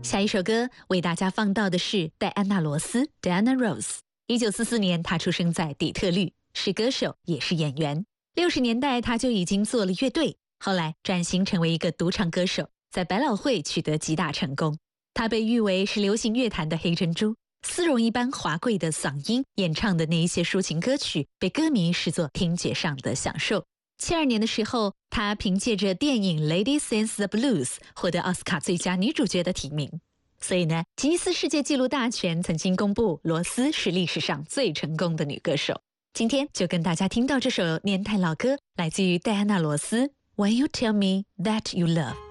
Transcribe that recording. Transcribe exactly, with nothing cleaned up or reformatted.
下一首歌为大家放到的是戴安娜·罗斯 Diana Ross。一九四四年，她出生在底特律，是歌手也是演员。六十年代，她就已经做了乐队，后来转型成为一个独唱歌手，在百老汇取得极大成功。她被誉为是流行乐坛的黑珍珠，丝绒一般华贵的嗓音，演唱的那一些抒情歌曲，被歌迷视作听觉上的享受。七二年的时候，她凭借着电影《Lady Sings the Blues》获得奥斯卡最佳女主角的提名。所以呢，吉尼斯世界纪录大全曾经公布罗斯是历史上最成功的女歌手。今天就跟大家听到这首年代老歌，来自于戴安娜·罗斯《When You Tell Me That You Love》。